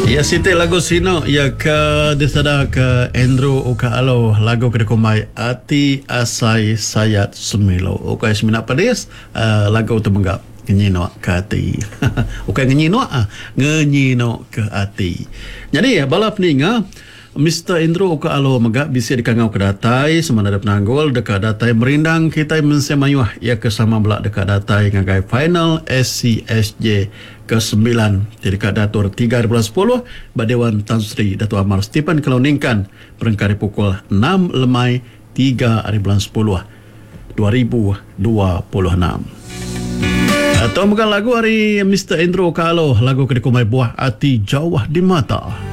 Ya siti lagu sino ya ke disada ke Andrew uka alo lagu kedekumai ati asai sayat semilo uka semina padis lagu tu menggap ngino ke ati uka ngino ke ati. Jadi ya balap ninga Mr. Indro uka alo megak bisa dikangau ke datai semana ada penanggul dekat datai merindang kita mensemayuah ya kesama belak dekat datai ngagai final SCSJ ke-9 di dekat Datur 3/10 Badewan Tan Sri Dato' Amar Stephen keloningkan perengkari pukul 6 lemai 3/10 2026. Atau bukan lagu hari Mr. Indro Kalo lagu kedekumai buah ati jawah di mata.